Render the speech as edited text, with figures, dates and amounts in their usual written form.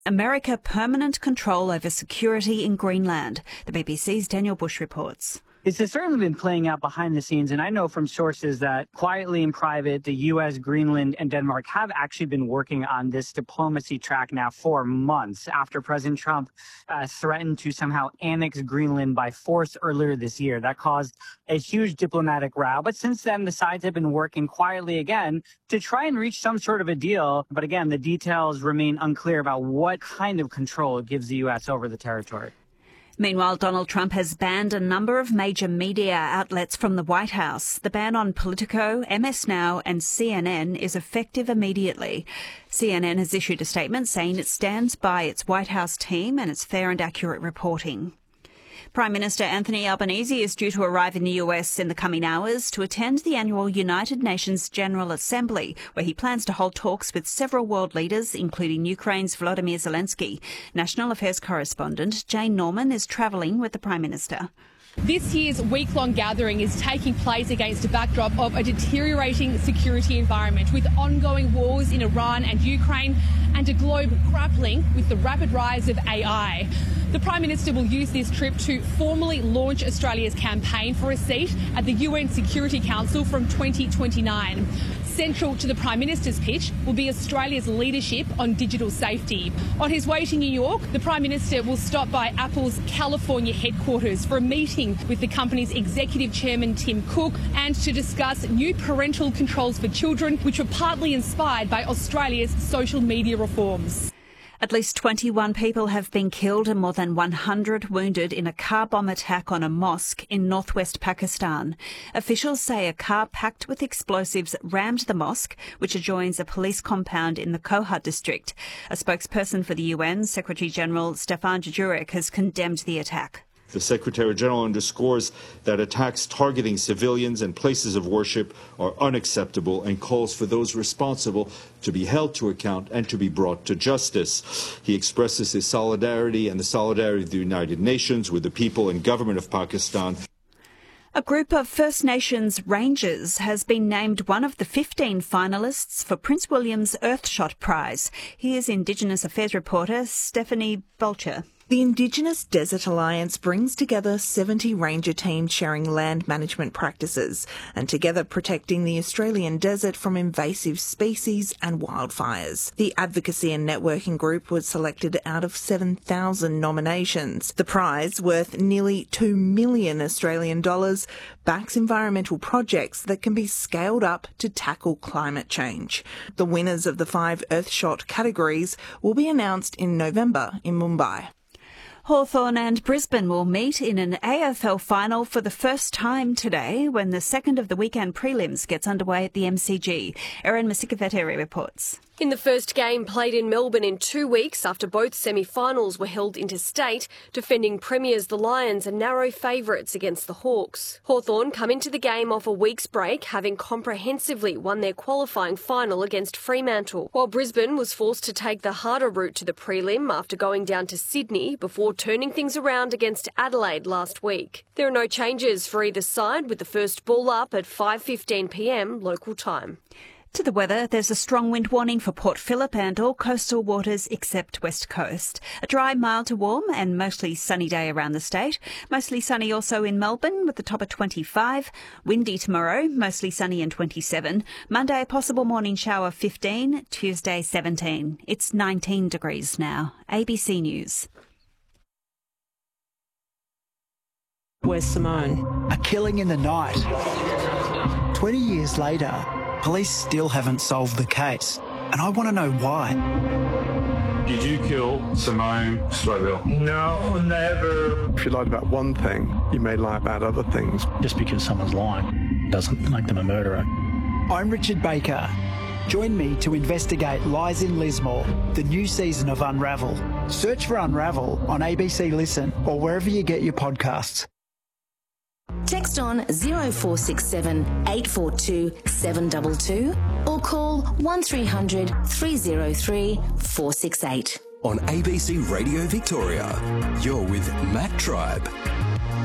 America permanent control over security in Greenland. The BBC's Daniel Bush reports. It's certainly been playing out behind the scenes, and I know from sources that quietly in private, the U.S., Greenland, and Denmark have actually been working on this diplomacy track now for months after President Trump threatened to somehow annex Greenland by force earlier this year. That caused a huge diplomatic row. But since then, the sides have been working quietly again to try and reach some sort of a deal. But again, the details remain unclear about what kind of control it gives the U.S. over the territory. Meanwhile, Donald Trump has banned a number of major media outlets from the White House. The ban on Politico, MS Now and CNN is effective immediately. CNN has issued a statement saying it stands by its White House team and its fair and accurate reporting. Prime Minister Anthony Albanese is due to arrive in the US in the coming hours to attend the annual United Nations General Assembly, where he plans to hold talks with several world leaders, including Ukraine's Volodymyr Zelensky. National Affairs correspondent Jane Norman is travelling with the Prime Minister. This year's week-long gathering is taking place against a backdrop of a deteriorating security environment with ongoing wars in Iran and Ukraine and a globe grappling with the rapid rise of AI. The Prime Minister will use this trip to formally launch Australia's campaign for a seat at the UN Security Council from 2029. Central to the Prime Minister's pitch will be Australia's leadership on digital safety. On his way to New York, the Prime Minister will stop by Apple's California headquarters for a meeting with the company's executive chairman Tim Cook and to discuss new parental controls for children, which were partly inspired by Australia's social media reforms. At least 21 people have been killed and more than 100 wounded in a car bomb attack on a mosque in northwest Pakistan. Officials say a car packed with explosives rammed the mosque, which adjoins a police compound in the Kohat district. A spokesperson for the UN, Secretary-General Stefan Dujarric, has condemned the attack. The Secretary-General underscores that attacks targeting civilians and places of worship are unacceptable and calls for those responsible to be held to account and to be brought to justice. He expresses his solidarity and the solidarity of the United Nations with the people and government of Pakistan. A group of First Nations rangers has been named one of the 15 finalists for Prince William's Earthshot Prize. Here's Indigenous Affairs reporter Stephanie Bolcher. The Indigenous Desert Alliance brings together 70 ranger teams sharing land management practices and together protecting the Australian desert from invasive species and wildfires. The advocacy and networking group was selected out of 7,000 nominations. The prize, worth nearly $2 million Australian dollars, backs environmental projects that can be scaled up to tackle climate change. The winners of the 5 Earthshot categories will be announced in November in Mumbai. Hawthorn and Brisbane will meet in an AFL final for the first time today when the second of the weekend prelims gets underway at the MCG. Erin Masikaveteri reports. In the first game played in Melbourne in 2 weeks after both semi-finals were held interstate, defending premiers the Lions are narrow favourites against the Hawks. Hawthorn come into the game off a week's break, having comprehensively won their qualifying final against Fremantle, while Brisbane was forced to take the harder route to the prelim after going down to Sydney before turning things around against Adelaide last week. There are no changes for either side, with the first ball up at 5:15pm local time. To the weather, there's a strong wind warning for Port Phillip and all coastal waters except West Coast. A dry, mild to warm and mostly sunny day around the state. Mostly sunny also in Melbourne with the top of 25. Windy tomorrow, mostly sunny and 27. Monday, a possible morning shower 15. Tuesday, 17. It's 19 degrees now. ABC News. Where's Simone? A killing in the night. 20 years later, police still haven't solved the case, and I want to know why. Did you kill Simone Strobel? No, never. If you lied about one thing, you may lie about other things. Just because someone's lying doesn't make them a murderer. I'm Richard Baker. Join me to investigate Lies in Lismore, the new season of Unravel. Search for Unravel on ABC Listen or wherever you get your podcasts. Text on 0467 842 722 or call 1300 303 468. On ABC Radio Victoria, you're with Matt Tribe.